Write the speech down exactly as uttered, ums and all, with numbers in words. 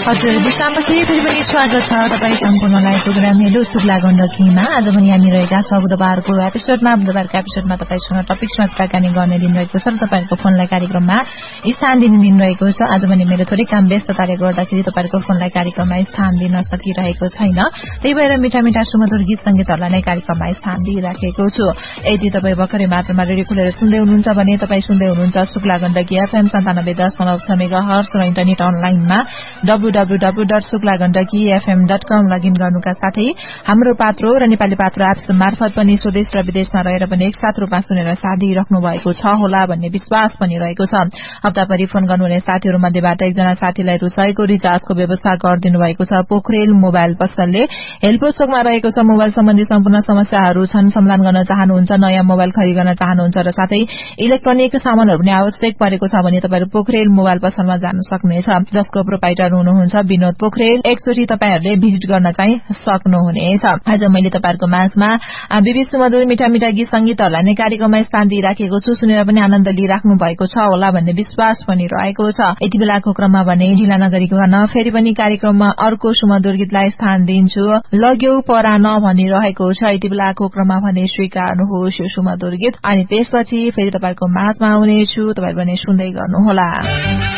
हजुर विश्रामपछि फेरि पनि स्वागत छ तपाईँ सम्पूर्णलाई प्रोग्राम हेलो शुक्ला गण्डकीमा। आज पनि हामी रहेका छ बुधबारको एपिसोडमा। बुधबारको एपिसोडमा तपाईँसँग टपिक्समा कुराकानी गर्ने दिन रहेको छ र तपाईँहरूको फोनलाई कार्यक्रममा स्थान दिने दिन रहेको छ। आज पनि मेरो थोरै काम व्यस्तताले गर्दाखेरि तपाईँहरूको फोनलाई कार्यक्रममा स्थान दिन सकिरहेको छैन, त्यही भएर मिठा मिठा सुमधुर गीत संगीतहरूलाई नै कार्यक्रममा स्थान दिइराखेको छु। यदि तपाईँ भर्खरै मात्रामा रेडियो खोलेर सुन्दै हुनुहुन्छ भने तपाईँ सुन्दै हुनुहुन्छ शुक्ला गण्डकी एफएम सन्तानब्बे दशमलव छ मेगा हर्ज र इन्टरनेट अनलाइनमा W W W dot Shukla Gandaki FM dot com login गर्नुका साथै हाम्रो पात्रो र नेपाली पात्रो एप्स मार्फत पनि स्वदेश र विदेशमा रहेर पनि एकसाथ रूपमा सुनेर साथ दिइराख्नु भएको छ होला भन्ने विश्वास पनि रहेको छ। हप्ताभरि फोन गर्नुहुने साथीहरू मध्येबाट एकजना साथीलाई रुचाएको रिचार्जको व्यवस्था गरिदिनु भएको छ पोखरेल मोबाइल पसलले। हेलपुर चोकमा रहेको छ। मोबाइल सम्बन्धी सम्पूर्ण समस्याहरू छन्, समाधान गर्न चाहनुहुन्छ, नयाँ मोबाइल खरिद गर्न चाहनुहुन्छ र साथै इलेक्ट्रोनिक सामानहरू पनि आवश्यक परेको छ भने तपाईहरु पोखरेल मोबाइल पसलमा जान सक्नुहुनेछ, जसको प्रोपाइटर हुनुहुन्छ विनोद पोखरेल। एकचोटि तपाईहरुले भिजिट गर्न चाहिँ सक्नुहुनेछ। आज मैले तपाईहरुको माझमा विविध सुमधुर मिठा मिठा गीत संगीतहरूलाई नै कार्यक्रममा स्थान दिइराखेको छु। सुनेर पनि आनन्द लिइराख्नु भएको छ होला भन्ने विश्वास पनि रहेको छ। यति बेलाको क्रममा भने ढिला नगरिकन फेरि पनि कार्यक्रममा अर्को सुमधुर गीतलाई स्थान दिन्छु। लग्यौ परान भनिरहेको छ। यति बेलाको क्रममा भने स्वीकार्नुहोस् यो सुमधुर गीत, अनि त्यसपछि फेरि तपाईहरुको माझमा आउनेछु। तपाईहरु पनि सुन्दै गर्नुहोला।